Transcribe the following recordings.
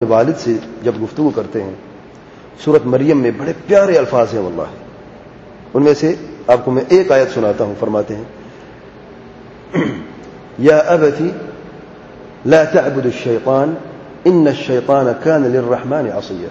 والد سے جب گفتگو کرتے ہیں سورۃ مریم میں بڑے پیارے الفاظ ہیں واللہ. ان میں سے آپ کو میں ایک آیت سناتا ہوں. فرماتے ہیں یا ابتی لا تعبد الشیطان ان الشیطان کان للرحمن عصیا.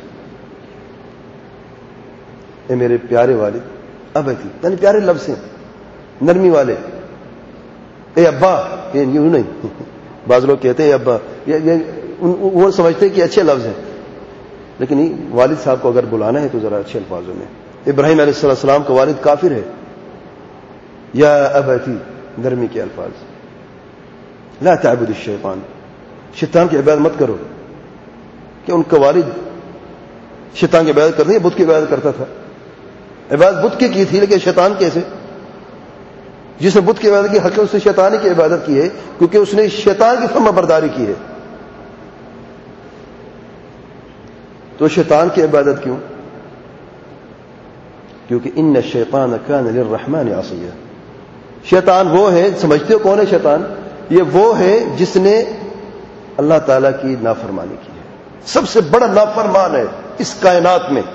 اے میرے پیارے والد، ابتی یعنی پیارے لفظ ہیں، نرمی والے. اے ابا، یہ یوں نہیں، بعض لوگ کہتے ہیں ابا، وہ سمجھتے ہیں کہ اچھے لفظ ہیں، لیکن والد صاحب کو اگر بلانا ہے تو ذرا اچھے الفاظوں میں. ابراہیم علیہ السلام کا والد کافر ہے. یا ابتی، نرمی کے الفاظ. لا تعبد الشیطان، شیطان کی عبادت مت کرو. کہ ان کا والد شیطان کی عبادت کرتی ہے، بت کی عبادت کرتا تھا. عبادت بت کی تھی، لیکن شیطان کیسے؟ جس نے بت کی عبادت کی حق اس نے شیطانی کی عبادت کی ہے، کیونکہ اس نے شیطان کی فرما برداری کی ہے. تو شیطان کی عبادت کیوں؟ کیونکہ ان الشیطان کان للرحمن عصیا. شیطان وہ ہے، سمجھتے ہو کون ہے شیطان؟ یہ وہ ہے جس نے اللہ تعالیٰ کی نافرمانی کی ہے. سب سے بڑا نافرمان ہے اس کائنات میں.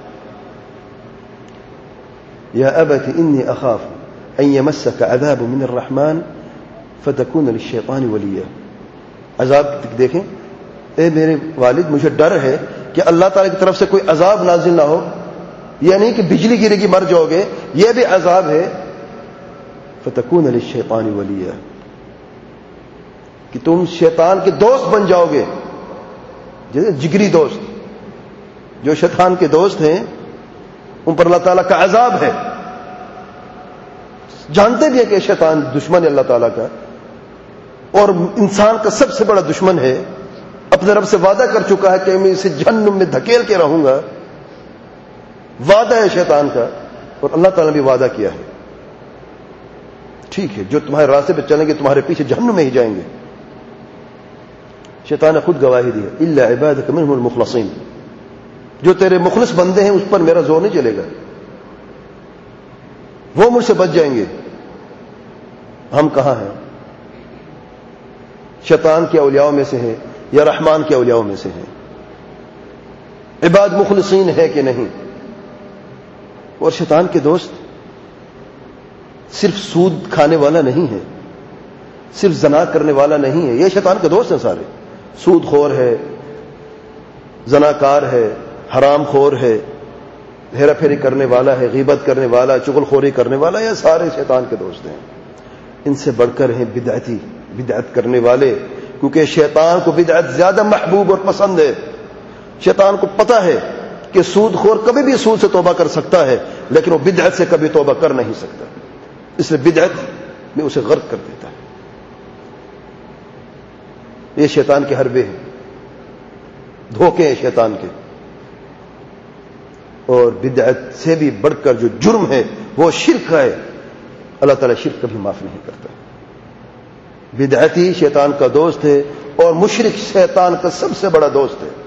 یا ابت انی اخاف ان یمسک عذاب من الرحمن فتکون للشیطان ولیا. عذاب دیکھیں، اے میرے والد مجھے ڈر ہے کہ اللہ تعالیٰ کی طرف سے کوئی عذاب نازل نہ ہو. یہ نہیں کہ بجلی گرے گی مر جاؤ گے، یہ بھی عذاب ہے. فتکون للشیطان ولیا، کہ تم شیطان کے دوست بن جاؤ گے. جیسے جگری دوست، جو شیطان کے دوست ہیں ان پر اللہ تعالیٰ کا عذاب ہے. جانتے بھی ہیں کہ شیطان دشمن ہے اللہ تعالیٰ کا، اور انسان کا سب سے بڑا دشمن ہے. اپنے رب سے وعدہ کر چکا ہے کہ میں اسے جہنم میں دھکیل کے رہوں گا. وعدہ ہے شیطان کا، اور اللہ تعالیٰ نے بھی وعدہ کیا ہے. ٹھیک ہے، جو تمہارے راستے پہ چلیں گے تمہارے پیچھے جہنم میں ہی جائیں گے. شیطان نے خود گواہی دی ہے، الا عبادک منهم المخلصین. جو تیرے مخلص بندے ہیں اس پر میرا زور نہیں چلے گا، وہ مجھ سے بچ جائیں گے. ہم کہاں ہیں؟ شیطان کے اولیاء میں سے ہیں یا رحمان کے اولیاء میں سے ہیں؟ عباد مخلصین ہے کہ نہیں؟ اور شیطان کے دوست صرف سود کھانے والا نہیں ہے، صرف زنا کرنے والا نہیں ہے. یہ شیطان کے دوست ہیں سارے. سود خور ہے، زناکار ہے، حرام خور ہے، ہیرا پھیری کرنے والا ہے، غیبت کرنے والا، چغل خوری کرنے والا، یہ سارے شیطان کے دوست ہیں. ان سے بڑھ کر ہیں بدعتی، بدعت کرنے والے، کیونکہ شیطان کو بدعت زیادہ محبوب اور پسند ہے. شیطان کو پتا ہے کہ سود خور کبھی بھی سود سے توبہ کر سکتا ہے، لیکن وہ بدعت سے کبھی توبہ کر نہیں سکتا، اس لیے بدعت میں اسے غرق کر دیتا ہے. یہ شیطان کے حربے ہیں، دھوکے ہیں شیطان کے. اور بدعت سے بھی بڑھ کر جو جرم ہے وہ شرک ہے. اللہ تعالیٰ شرک کبھی معاف نہیں کرتا. بدعتی شیطان کا دوست ہے اور مشرک شیطان کا سب سے بڑا دوست ہے.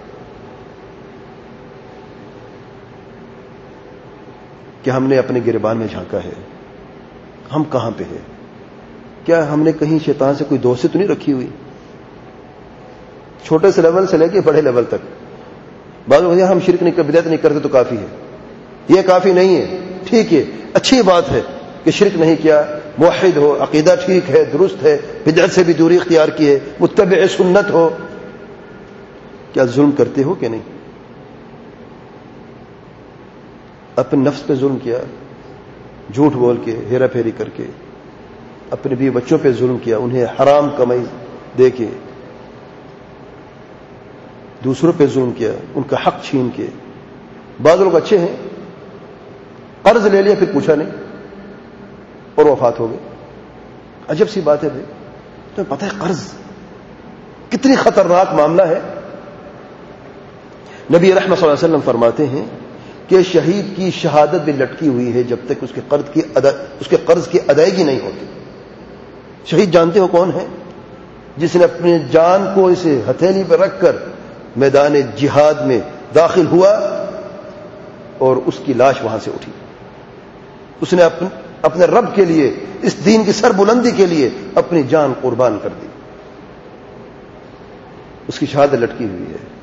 کہ ہم نے اپنے گریبان میں جھانکا ہے، ہم کہاں پہ ہیں؟ کیا ہم نے کہیں شیطان سے کوئی دوستی تو نہیں رکھی ہوئی؟ چھوٹے سے لیول سے لے کے بڑے لیول تک. بعض لوگ ہم شرک نہیں کرتے، بدعت نہیں کرتے تو کافی ہے. یہ کافی نہیں ہے. ٹھیک ہے، اچھی بات ہے کہ شرک نہیں کیا، موحد ہو، عقیدہ ٹھیک ہے، درست ہے، بدعت سے بھی دوری اختیار کی ہے، متبع سنت ہو. کیا ظلم کرتے ہو کہ نہیں؟ اپنے نفس پہ ظلم کیا، جھوٹ بول کے، ہیرا پھیری کر کے. اپنے بیوی بچوں پہ ظلم کیا، انہیں حرام کمائی دے کے. دوسروں پہ ظلم کیا، ان کا حق چھین کے. بعض لوگ اچھے ہیں، قرض لے لیا پھر پوچھا نہیں اور وفات ہو گئے. عجب سی بات ہے بھائی. تمہیں پتہ ہے قرض کتنی خطرناک معاملہ ہے؟ نبی رحمت صلی اللہ علیہ وسلم فرماتے ہیں کہ شہید کی شہادت بھی لٹکی ہوئی ہے جب تک اس کے قرض کی ادائیگی نہیں ہوتی. شہید جانتے ہو کون ہے؟ جس نے اپنی جان کو اسے ہتھیلی پہ رکھ کر میدان جہاد میں داخل ہوا اور اس کی لاش وہاں سے اٹھی. اس نے اپنے رب کے لیے، اس دین کی سر بلندی کے لیے اپنی جان قربان کر دی. اس کی شہادت لٹکی ہوئی ہے.